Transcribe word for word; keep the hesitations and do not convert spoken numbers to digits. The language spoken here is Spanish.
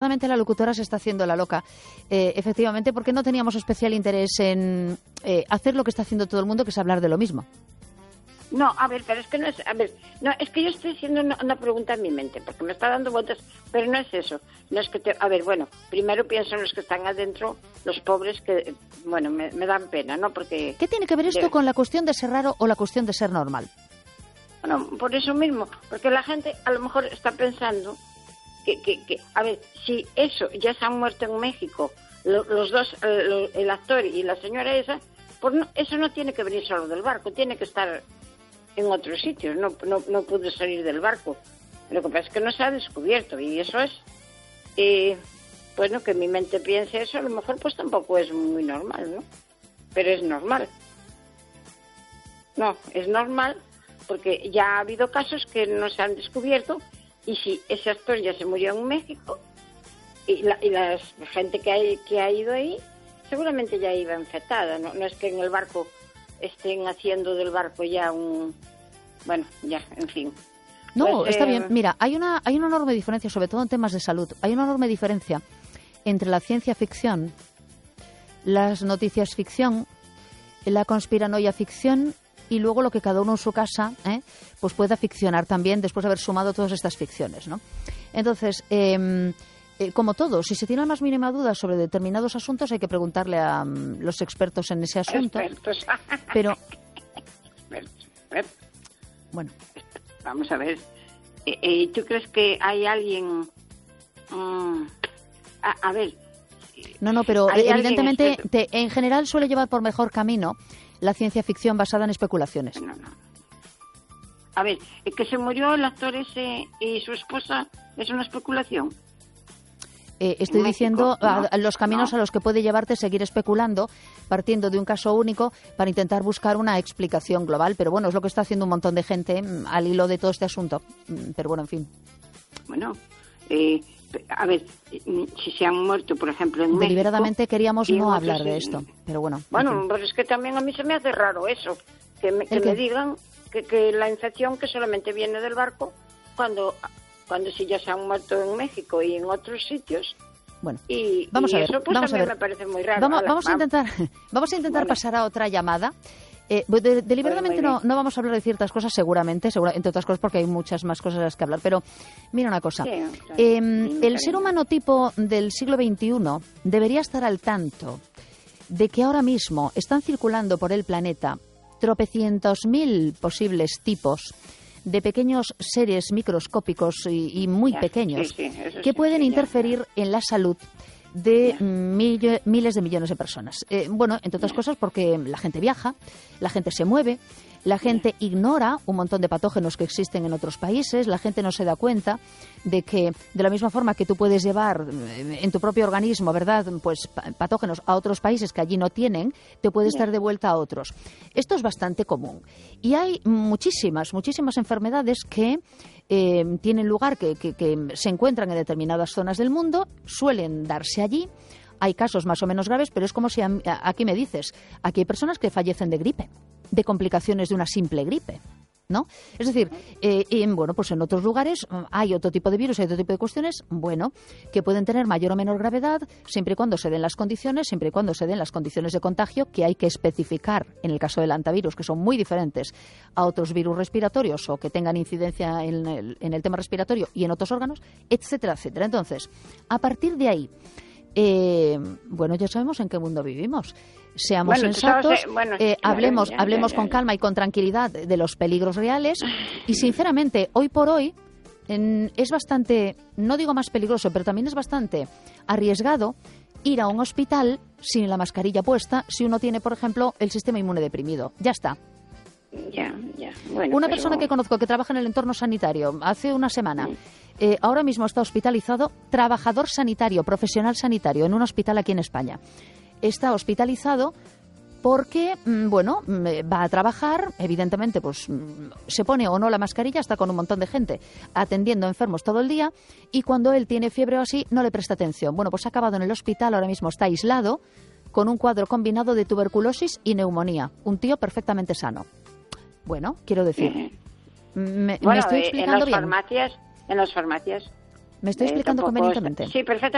desgraciadamente la locutora se está haciendo la loca, eh, efectivamente, porque no teníamos especial interés en eh, hacer lo que está haciendo todo el mundo, que es hablar de lo mismo. No, a ver, pero es que no es, a ver, no, es que yo estoy haciendo una, una pregunta en mi mente, porque me está dando vueltas, pero no es eso, no es que te, a ver, bueno, primero pienso en los que están adentro, los pobres que, bueno, me, me dan pena, ¿no? Porque... ¿Qué tiene que ver esto de, con la cuestión de ser raro o la cuestión de ser normal? Bueno, por eso mismo, porque la gente a lo mejor está pensando que, que, que a ver, si eso ya se han muerto en México, lo, los dos, el, el actor y la señora esa, pues no, eso no tiene que venir solo del barco, tiene que estar en otros sitios, no, no, no pudo salir del barco. Lo que pasa es que no se ha descubierto y eso es, eh, bueno, que mi mente piense eso, a lo mejor pues tampoco es muy normal, ¿no? Pero es normal. No, es normal porque ya ha habido casos que no se han descubierto y si ese actor ya se murió en México y la, y la gente que, hay, que ha ido ahí seguramente ya iba infectada, ¿no? No es que en el barco estén haciendo del barco ya un... Bueno, ya, en fin. No, pues, está eh... bien. Mira, hay una, hay una enorme diferencia, sobre todo en temas de salud. Hay una enorme diferencia entre la ciencia ficción, las noticias ficción, la conspiranoia ficción y luego lo que cada uno en su casa ¿eh? pues pueda ficcionar también después de haber sumado todas estas ficciones, ¿no? Entonces... Eh, Eh, como todo, si se tiene la más mínima duda sobre determinados asuntos hay que preguntarle a um, los expertos en ese asunto. Expertos. Pero, expertos, expertos. Bueno. Vamos a ver. Eh, eh, ¿Tú crees que hay alguien... Um, a, a ver... No, no, pero evidentemente te, en general suele llevar por mejor camino la ciencia ficción basada en especulaciones. No, no. A ver, que se murió el actor ese y su esposa, ¿es una especulación? Eh, estoy México, diciendo no, a, a los caminos no. a los que puede llevarte seguir especulando, partiendo de un caso único para intentar buscar una explicación global. Pero bueno, es lo que está haciendo un montón de gente mm, al hilo de todo este asunto. Mm, pero bueno, en fin. Bueno, eh, a ver, si se han muerto, por ejemplo, en Deliberadamente México, queríamos no hablar de en... esto, pero bueno. Bueno, pues es que también a mí se me hace raro eso, que me, que me digan que, que la infección que solamente viene del barco cuando... cuando sí ya se han muerto en México y en otros sitios. Bueno, y, vamos y a ver, eso pues vamos también a ver. me parece muy raro. Vamos, Ala, vamos a intentar, vamos a intentar vale. pasar a otra llamada. Eh, de, deliberadamente no, no vamos a hablar de ciertas cosas, seguramente, segura, entre otras cosas porque hay muchas más cosas a las que hablar. Pero mira una cosa, sí, claro. eh, sí, el ser humano tipo del siglo veintiuno debería estar al tanto de que ahora mismo están circulando por el planeta tropecientos mil posibles tipos de pequeños seres microscópicos y, y muy ya, pequeños sí, sí, que sí, pueden sí, interferir ya. en la salud de mille, miles de millones de personas. Eh, bueno, entre otras ya. cosas porque la gente viaja, la gente se mueve, la gente ya. ignora un montón de patógenos que existen en otros países, la gente no se da cuenta de que de la misma forma que tú puedes llevar en tu propio organismo, ¿verdad?, pues patógenos a otros países que allí no tienen, te puedes dar de vuelta a otros. Esto es bastante común. Y hay muchísimas, muchísimas enfermedades que eh, tienen lugar, que, que, que se encuentran en determinadas zonas del mundo, suelen darse allí. Hay casos más o menos graves, pero es como si a, a, aquí me dices, aquí hay personas que fallecen de gripe, de complicaciones de una simple gripe, ¿no? Es decir, eh, en, bueno, pues en otros lugares hay otro tipo de virus, hay otro tipo de cuestiones, bueno, que pueden tener mayor o menor gravedad, siempre y cuando se den las condiciones, siempre y cuando se den las condiciones de contagio que hay que especificar en el caso del hantavirus, que son muy diferentes a otros virus respiratorios o que tengan incidencia en el, en el tema respiratorio y en otros órganos, etcétera, etcétera. Entonces, a partir de ahí, Eh, bueno, ya sabemos en qué mundo vivimos. Seamos bueno, sensatos, sabes, eh, bueno, eh, claro, hablemos, ya, hablemos ya, ya, con ya. calma y con tranquilidad de los peligros reales. Y sinceramente, hoy por hoy en, es bastante, no digo más peligroso, pero también es bastante arriesgado ir a un hospital sin la mascarilla puesta si uno tiene, por ejemplo, el sistema inmune deprimido. Ya está. Ya, ya. Bueno, una pero... persona que conozco que trabaja en el entorno sanitario hace una semana, eh, ahora mismo está hospitalizado, trabajador sanitario, profesional sanitario en un hospital aquí en España. Está hospitalizado porque, bueno, va a trabajar, evidentemente, pues se pone o no la mascarilla, está con un montón de gente atendiendo enfermos todo el día y cuando él tiene fiebre o así no le presta atención. Bueno, pues ha acabado en el hospital, ahora mismo está aislado con un cuadro combinado de tuberculosis y neumonía. Un tío perfectamente sano. Bueno, quiero decir, uh-huh. me, bueno, me estoy explicando en las bien. Farmacias, en las farmacias. ¿Me estoy explicando eh, convenientemente? Sí, perfectamente.